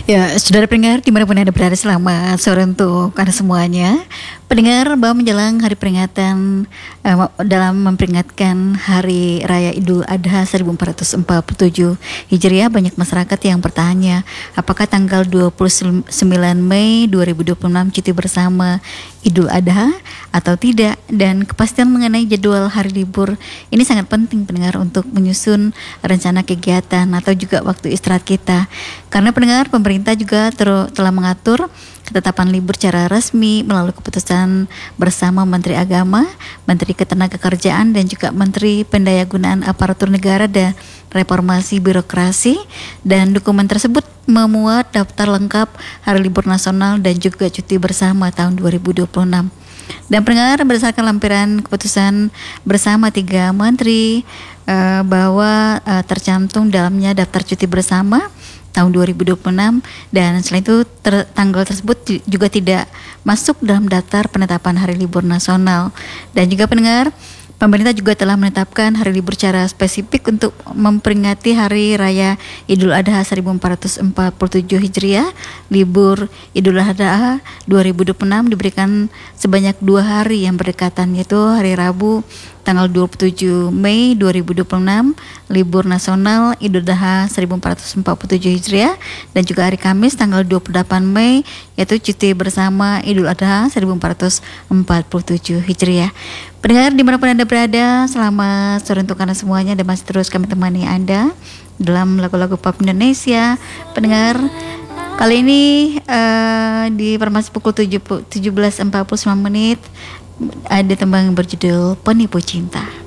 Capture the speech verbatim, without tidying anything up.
Ya, saudara pendengar dimanapun Anda berada, selamat sore untuk Anda semuanya. Pendengar, bahwa menjelang hari peringatan eh, dalam memperingatkan Hari Raya Idul Adha seribu empat ratus empat puluh tujuh Hijriah, banyak masyarakat yang bertanya, apakah tanggal dua puluh sembilan Mei dua ribu dua puluh enam cuti bersama Idul Adha atau tidak, dan kepastian mengenai jadwal hari libur ini sangat penting pendengar untuk menyusun rencana kegiatan atau juga waktu istirahat kita. Karena pendengar, pemerintah juga ter- telah mengatur ketetapan libur secara resmi melalui keputusan bersama Menteri Agama, Menteri Ketenagakerjaan, dan juga Menteri Pendayagunaan Aparatur Negara dan Reformasi Birokrasi. Dan dokumen tersebut memuat daftar lengkap hari libur nasional dan juga cuti bersama tahun dua ribu dua puluh enam. Dan pendengar, berdasarkan lampiran keputusan bersama tiga menteri uh, bahwa uh, tercantum dalamnya daftar cuti bersama tahun dua ribu dua puluh enam, dan selain itu ter- tanggal tersebut juga tidak masuk dalam daftar penetapan hari libur nasional. Dan juga pendengar, pemerintah juga telah menetapkan hari libur secara spesifik untuk memperingati Hari Raya Idul Adha seribu empat ratus empat puluh tujuh Hijriah. Libur Idul Adha dua ribu dua puluh enam diberikan sebanyak dua hari yang berdekatan, yaitu hari Rabu tanggal dua puluh tujuh Mei dua ribu dua puluh enam, libur nasional Idul Adha seribu empat ratus empat puluh tujuh Hijriah, dan juga hari Kamis tanggal dua puluh delapan Mei, yaitu cuti bersama Idul Adha seribu empat ratus empat puluh tujuh Hijriah. Pendengar dimanapun Anda berada, selamat sore untuk Anda semuanya, dan masih terus kami temani Anda dalam lagu-lagu pop Indonesia. Pendengar, kali ini uh, di Farmasi pukul tujuh belas empat puluh sembilan menit ada tembang berjudul Penipu Cinta.